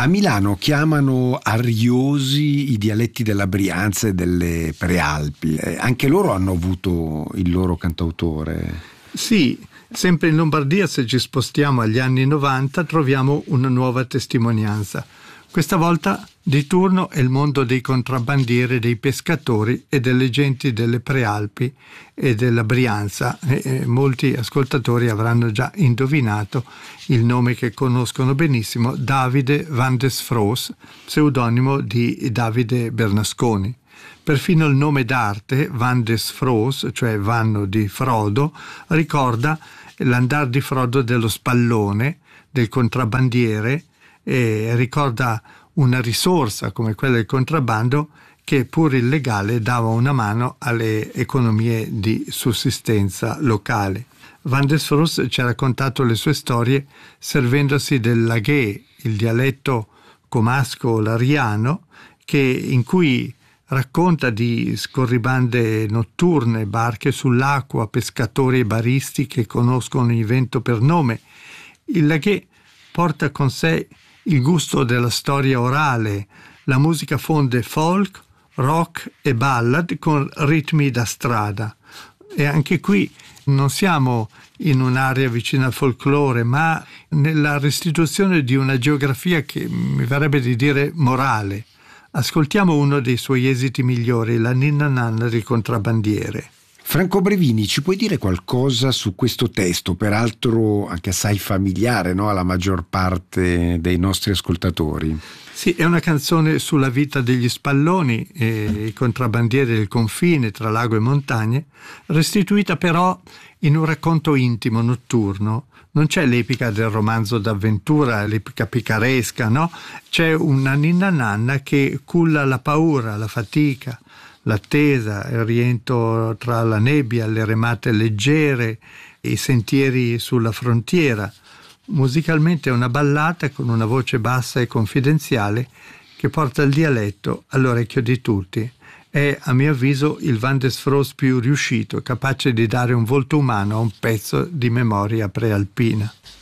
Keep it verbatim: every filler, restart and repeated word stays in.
A Milano chiamano ariosi i dialetti della Brianza e delle Prealpi. Eh, anche loro hanno avuto il loro cantautore. Sì, sempre in Lombardia, se ci spostiamo agli anni novanta, troviamo una nuova testimonianza. Questa volta di turno è il mondo dei contrabbandieri, dei pescatori e delle genti delle Prealpi e della Brianza. E, e molti ascoltatori avranno già indovinato il nome che conoscono benissimo, Davide van des Froos, pseudonimo di Davide Bernasconi. Perfino il nome d'arte, Van des Froos, cioè Vanno di Frodo, ricorda l'andar di Frodo dello spallone, del contrabbandiere, e ricorda una risorsa come quella del contrabbando che pur illegale dava una mano alle economie di sussistenza locale. Van des Froos ci ha raccontato le sue storie servendosi del laghee, il dialetto comasco-lariano, che, in cui racconta di scorribande notturne, barche sull'acqua, pescatori e baristi che conoscono il vento per nome. Il laghee porta con sé il gusto della storia orale, la musica fonde folk, rock e ballad con ritmi da strada. E anche qui non siamo in un'area vicina al folklore, ma nella restituzione di una geografia che mi verrebbe di dire morale. Ascoltiamo uno dei suoi esiti migliori, la ninna nanna del contrabbandiere. Franco Brevini, ci puoi dire qualcosa su questo testo, peraltro anche assai familiare, no, alla maggior parte dei nostri ascoltatori? Sì, è una canzone sulla vita degli spalloni e i contrabbandieri del confine tra lago e montagne, restituita però in un racconto intimo, notturno. Non c'è l'epica del romanzo d'avventura, l'epica picaresca, no? C'è una ninna nanna che culla la paura, la fatica, l'attesa, il rientro tra la nebbia, le remate leggere, i sentieri sulla frontiera. Musicalmente è una ballata con una voce bassa e confidenziale che porta il dialetto all'orecchio di tutti. È, a mio avviso, il Van des Froos più riuscito, capace di dare un volto umano a un pezzo di memoria prealpina.